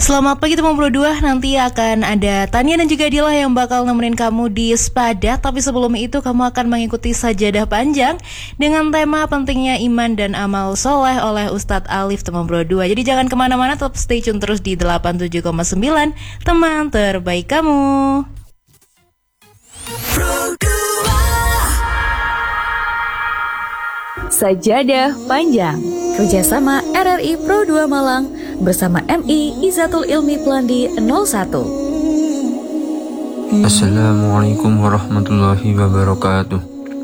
Selamat pagi teman berdua, nanti akan ada Tania dan juga Dila yang bakal nemenin kamu di Sepada. Tapi sebelum itu kamu akan mengikuti sajadah panjang dengan tema pentingnya iman dan amal soleh oleh Ustadz Alif teman berdua. Jadi jangan kemana-mana, tetap stay tune terus di 87,9 teman terbaik kamu. Sajadah panjang kerjasama RRI Pro 2 Malang bersama MI Izatul Ilmi Plandi 01. Assalamualaikum warahmatullahi wabarakatuh.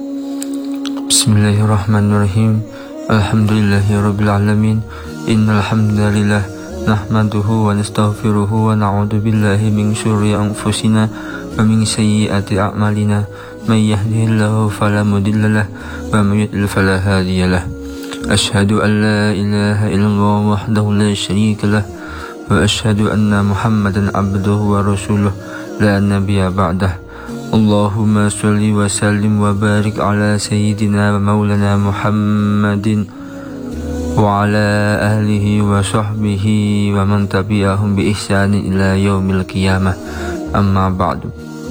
Bismillahirrahmanirrahim. Alhamdulillahirabbil alamin. Innal hamdalillah nahmaduhu wa nastaghfiruhu wa na'udzu billahi min syururi anfusina wa min sayyiati a'malina. May yahdihillahu fala mudilla lahu wa may yudlil fala hadiya lahu. Asyhadu an la ilaha illallah wahdahu la syarika lahu wa asyhadu anna Muhammadan abduhu wa rasuluh la nabiyya ba'dah. Allahumma shalli wa sallim wa barik ala sayyidina wa maulana Muhammadin wa ala ahlihi wa sahbihi wa man tabi'ahum bi ihsanin ila yaumil qiyamah. Amma ba'du.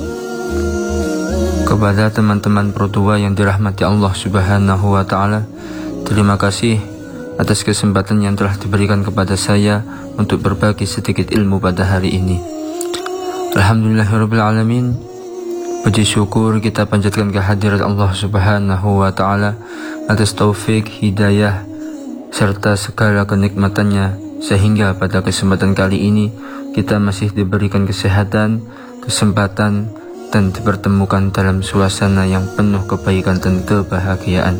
Kepada teman-teman Pro 2 yang dirahmati Allah Subhanahu wa Ta'ala, terima kasih atas kesempatan yang telah diberikan kepada saya untuk berbagi sedikit ilmu pada hari ini. Alhamdulillahirabbil alamin. Puji syukur kita panjatkan kehadirat Allah Subhanahu wa Ta'ala atas taufik, hidayah serta segala kenikmatannya, sehingga pada kesempatan kali ini kita masih diberikan kesehatan, kesempatan, dan dipertemukan dalam suasana yang penuh kebaikan dan kebahagiaan.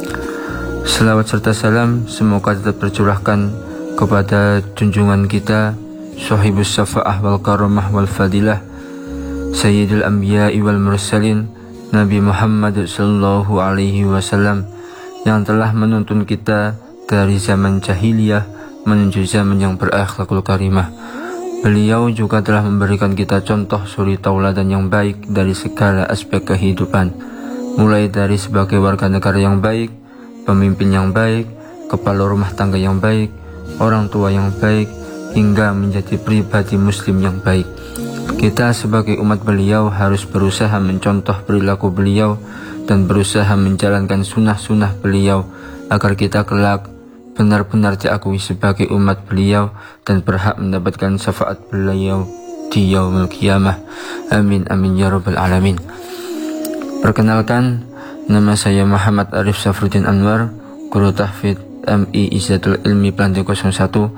Selawat serta salam semoga tetap tercurahkan kepada junjungan kita, Shahibus Syafa'ah wal Karamah wal Fadilah, Sayyidul Anbiya'i wal Mursalin, Nabi Muhammad sallallahu alaihi wasallam, yang telah menuntun kita dari zaman jahiliyah menuju zaman yang berakhlakul karimah. Beliau juga telah memberikan kita contoh suri tauladan yang baik dari segala aspek kehidupan, mulai dari sebagai warga negara yang baik, pemimpin yang baik, kepala rumah tangga yang baik, orang tua yang baik, hingga menjadi pribadi muslim yang baik. Kita sebagai umat beliau harus berusaha mencontoh perilaku beliau dan berusaha menjalankan sunnah-sunnah beliau agar kita kelak benar-benar diakui sebagai umat beliau dan berhak mendapatkan syafaat beliau di yaumul qiyamah. Amin amin ya rabbal alamin. Perkenalkan, nama saya Muhammad Arif Safruddin Anwar, Guru Tahfidz MI Izatul Ilmi Plandi 01.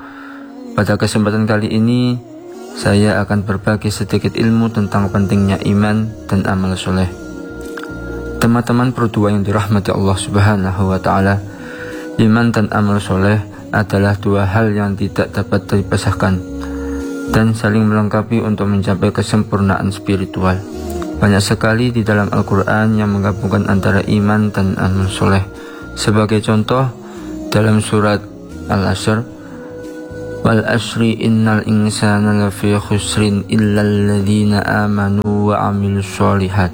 Pada kesempatan kali ini saya akan berbagi sedikit ilmu tentang pentingnya iman dan amal soleh. Teman-teman Pro 2 yang dirahmati Allah Subhanahu wa Ta'ala, iman dan amal soleh adalah dua hal yang tidak dapat dipisahkan dan saling melengkapi untuk mencapai kesempurnaan spiritual. Banyak sekali di dalam Al-Quran yang menggabungkan antara iman dan amal soleh. Sebagai contoh, dalam surat Al-Asr, wal asri innal insana lafi khusrin illal ladhina amanu wa amilus sholihat.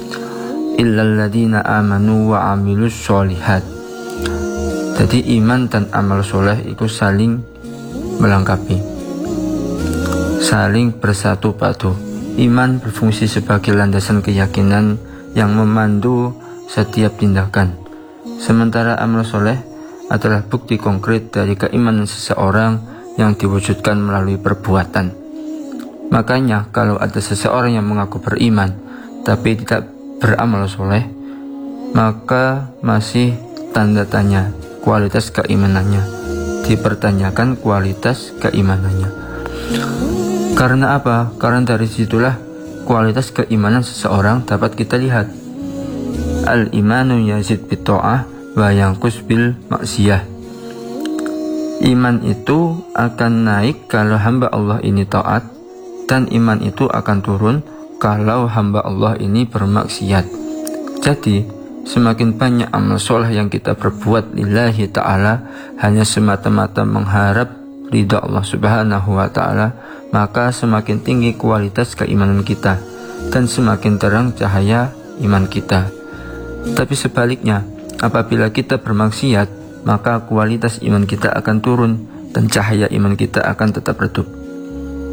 Jadi iman dan amal soleh itu saling melengkapi, saling bersatu padu. Iman berfungsi sebagai landasan keyakinan yang memandu setiap tindakan, sementara amal soleh adalah bukti konkret dari keimanan seseorang yang diwujudkan melalui perbuatan. Makanya kalau ada seseorang yang mengaku beriman tapi tidak beramal soleh, maka masih tanda tanya kualitas keimanannya, dipertanyakan kualitas keimanannya. Karena apa? Karena dari situlah kualitas keimanan seseorang dapat kita lihat. Al-imanu yazid bitta'ah wa yanqus bil maksiyah. Iman itu akan naik kalau hamba Allah ini taat, dan iman itu akan turun kalau hamba Allah ini bermaksiat. Jadi semakin banyak amal soleh yang kita perbuat lillahi ta'ala, hanya semata-mata mengharap ridha Allah Subhanahu wa Ta'ala, maka semakin tinggi kualitas keimanan kita dan semakin terang cahaya iman kita. Tapi sebaliknya, apabila kita bermaksiat, maka kualitas iman kita akan turun dan cahaya iman kita akan tetap redup.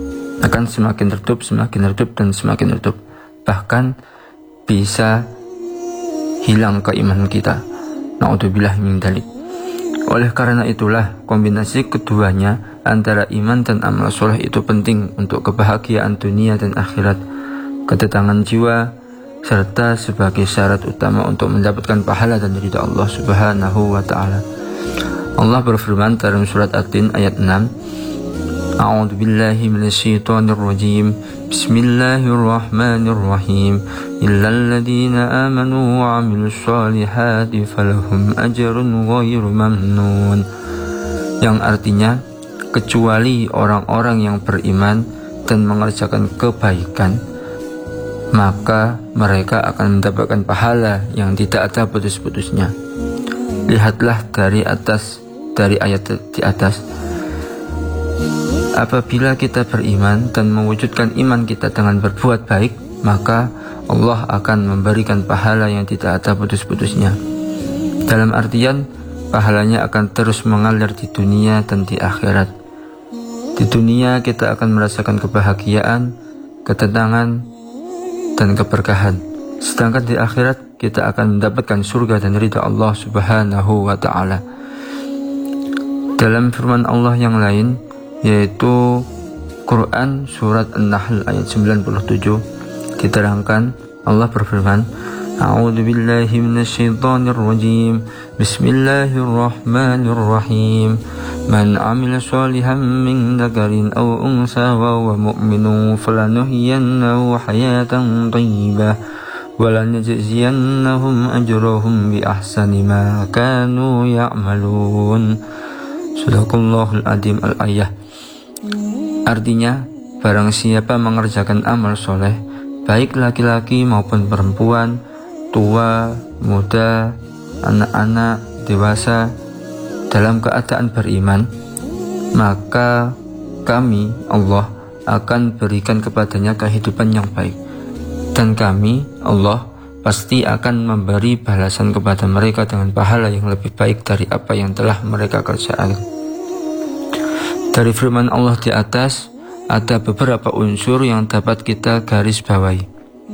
akan semakin redup, dan semakin redup. Bahkan bisa hilang keimanan kita. Na'udzubillah min dzalik. Oleh karena itulah kombinasi keduanya antara iman dan amal soleh itu penting untuk kebahagiaan dunia dan akhirat, ketenangan jiwa, serta sebagai syarat utama untuk mendapatkan pahala dan ridha Allah Subhanahu wa ta'ala. Allah berfirman dalam surat At-Tin ayat 6, A'udzu billahi minasyaitonir rajim. Bismillahirrahmanirrahim. Illal ladzina amanu wa 'amilus shalihati falahum ajrun ghairu mamnun. Yang artinya, kecuali orang-orang yang beriman dan mengerjakan kebaikan, maka mereka akan mendapatkan pahala yang tidak ada putus-putusnya. Lihatlah dari ayat di atas. Apabila kita beriman dan mewujudkan iman kita dengan berbuat baik, maka Allah akan memberikan pahala yang tidak ada putus-putusnya. Dalam artian, pahalanya akan terus mengalir di dunia dan di akhirat. Di dunia kita akan merasakan kebahagiaan, ketenangan, dan keberkahan. Sedangkan di akhirat kita akan mendapatkan surga dan ridha Allah Subhanahu wa ta'ala. Dalam firman Allah yang lain, yaitu Quran surat An-Nahl ayat 97, diterangkan Allah berfirman, A'udzu billahi minasyaitonir rajim. Bismillahirrahmanirrahim. Man 'amila shalihan min dzakarin aw unsa wa huwa mu'minun falanuhyiyannahu hayatan thayyibah wa lanajziyannahum ajrahum bi ahsani ma kanu ya'malun. Shadaqallahul adzim. Al-ayah. Artinya, barang siapa mengerjakan amal soleh, baik laki-laki maupun perempuan, tua, muda, anak-anak, dewasa, dalam keadaan beriman, maka kami, Allah, akan berikan kepadanya kehidupan yang baik. Dan kami, Allah, pasti akan memberi balasan kepada mereka dengan pahala yang lebih baik dari apa yang telah mereka kerjakan. Dari firman Allah di atas, ada beberapa unsur yang dapat kita garis bawahi.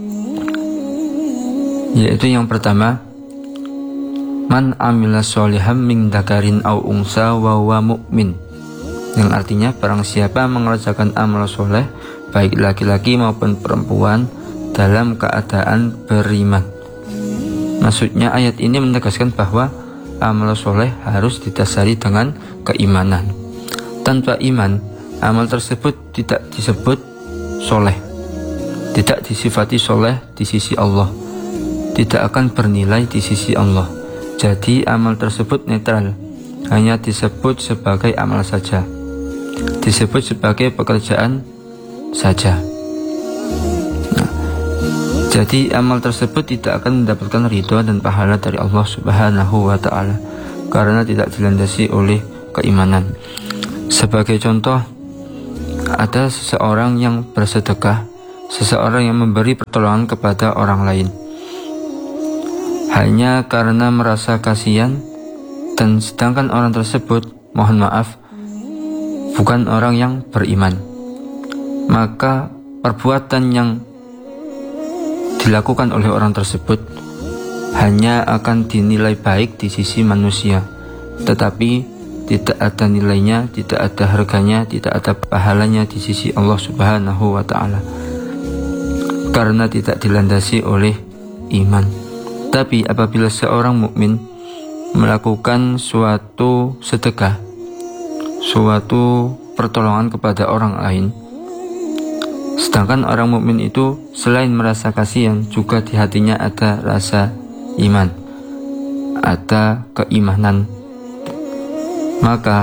Yaitu yang pertama, man amila sholihan min dzakarin aw unsa wa huwa mu'min. Yang artinya, barang siapa mengerjakan amal soleh, baik laki-laki maupun perempuan, dalam keadaan beriman. Maksudnya ayat ini menegaskan bahwa amal soleh harus didasari dengan keimanan. Tanpa iman, amal tersebut tidak disebut soleh, tidak disifati soleh di sisi Allah, tidak akan bernilai di sisi Allah. Jadi amal tersebut netral, hanya disebut sebagai amal saja, disebut sebagai pekerjaan saja. Jadi amal tersebut tidak akan mendapatkan ridho dan pahala dari Allah Subhanahu wa ta'ala, karena tidak dilandasi oleh keimanan. Sebagai contoh, ada seseorang yang bersedekah, seseorang yang memberi pertolongan kepada orang lain hanya karena merasa kasihan, dan sedangkan orang tersebut, mohon maaf, bukan orang yang beriman, maka perbuatan yang dilakukan oleh orang tersebut hanya akan dinilai baik di sisi manusia, tetapi tidak ada nilainya, tidak ada harganya, tidak ada pahalanya di sisi Allah Subhanahu wa ta'ala, karena tidak dilandasi oleh iman. Tapi apabila seorang mukmin melakukan suatu sedekah, suatu pertolongan kepada orang lain, sedangkan orang mukmin itu selain merasa kasihan, juga di hatinya ada rasa iman, ada keimanan, maka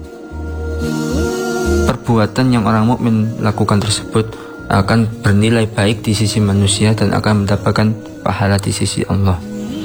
perbuatan yang orang mukmin lakukan tersebut akan bernilai baik di sisi manusia dan akan mendapatkan pahala di sisi Allah.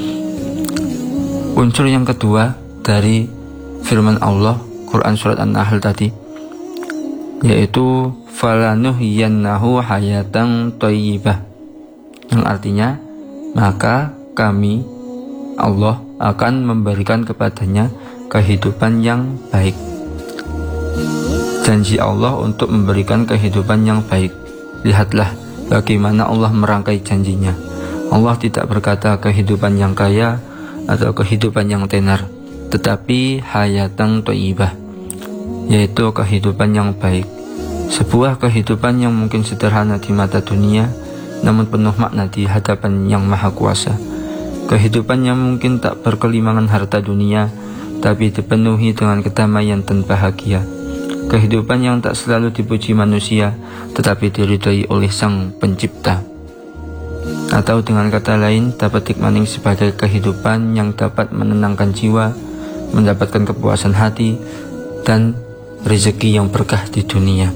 Unsur yang kedua dari firman Allah, Quran surat An-Nahl tadi, yaitu falanuhyiyannahu hayatan thayyibah, yang artinya, maka kami, Allah, akan memberikan kepadanya kehidupan yang baik. janji Allah untuk memberikan kehidupan yang baik. Lihatlah bagaimana Allah merangkai janjinya. Allah tidak berkata kehidupan yang kaya atau kehidupan yang tenar, tetapi hayatan thayyibah, yaitu kehidupan yang baik. Sebuah kehidupan yang mungkin sederhana di mata dunia, namun penuh makna di hadapan Yang Maha Kuasa. Kehidupan yang mungkin tak berkelimangan harta dunia, tapi dipenuhi dengan kedamaian dan bahagia. Kehidupan yang tak selalu dipuji manusia, tetapi diridhai oleh Sang Pencipta. Atau dengan kata lain, dapat dikmani sebagai kehidupan yang dapat menenangkan jiwa, mendapatkan kepuasan hati, dan rezeki yang berkah di dunia.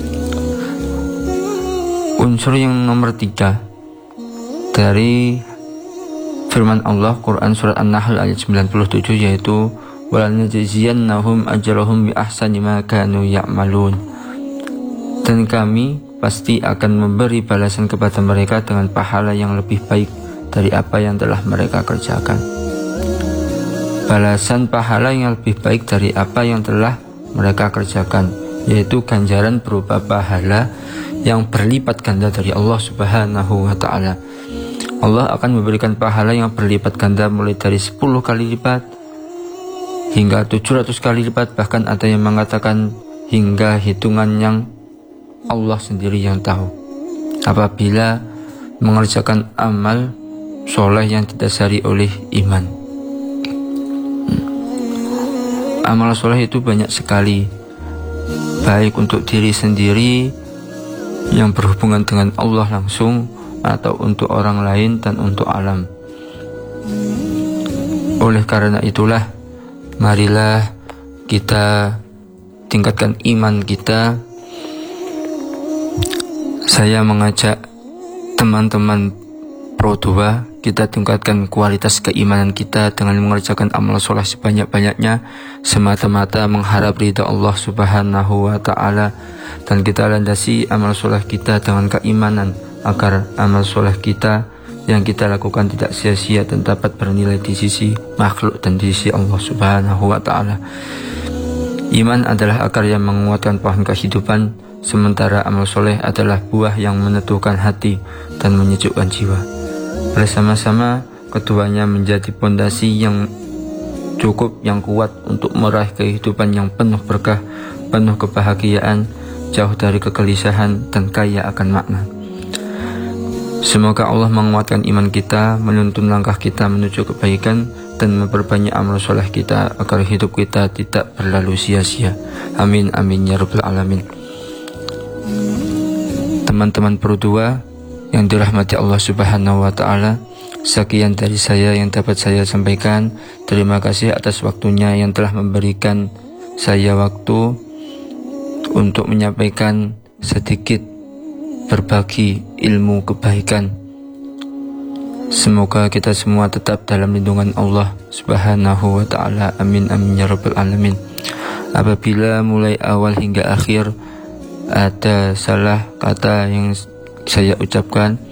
Unsur yang nomor 3 dari firman Allah, Quran Surat An-Nahl ayat 97, yaitu walanajziyannahum ajrahum bi ahsani ma kanu ya'malun. Dan kami pasti akan memberi balasan kepada mereka dengan pahala yang lebih baik dari apa yang telah mereka kerjakan. Balasan pahala yang lebih baik dari apa yang telah mereka kerjakan, yaitu ganjaran berupa pahala yang berlipat ganda dari Allah Subhanahu wa ta'ala. Allah akan memberikan pahala yang berlipat ganda mulai dari 10 kali lipat hingga 700 kali lipat, bahkan ada yang mengatakan hingga hitungan yang Allah sendiri yang tahu, apabila mengerjakan amal soleh yang didasari oleh iman. Amal soleh itu banyak sekali, baik untuk diri sendiri yang berhubungan dengan Allah langsung, atau untuk orang lain dan untuk alam. Oleh karena itulah, marilah kita tingkatkan iman kita. Saya mengajak teman-teman Pro 2, kita tingkatkan kualitas keimanan kita dengan mengerjakan amal soleh sebanyak-banyaknya, semata-mata mengharap ridha Allah Subhanahu wa ta'ala. Dan kita landasi amal soleh kita dengan keimanan, agar amal soleh kita yang kita lakukan tidak sia-sia dan dapat bernilai di sisi makhluk dan di sisi Allah Subhanahu wa ta'ala. Iman adalah akar yang menguatkan pohon kehidupan, sementara amal soleh adalah buah yang meneduhkan hati dan menyejukkan jiwa. Bersama-sama keduanya menjadi pondasi yang cukup, yang kuat untuk meraih kehidupan yang penuh berkah, penuh kebahagiaan, jauh dari kegelisahan dan kaya akan makna. Semoga Allah menguatkan iman kita, menuntun langkah kita menuju kebaikan, dan memperbanyak amal soleh kita agar hidup kita tidak berlalu sia-sia. Amin amin ya rabbal alamin. Teman-teman Pro 2 yang dirahmati Allah Subhanahu wa ta'ala, sekian dari saya yang dapat saya sampaikan. Terima kasih atas waktunya yang telah memberikan saya waktu untuk menyampaikan sedikit berbagi ilmu kebaikan. Semoga kita semua tetap dalam lindungan Allah Subhanahu wa ta'ala. Amin amin ya rabbal alamin. Apabila mulai awal hingga akhir ada salah kata yang saya ucapkan,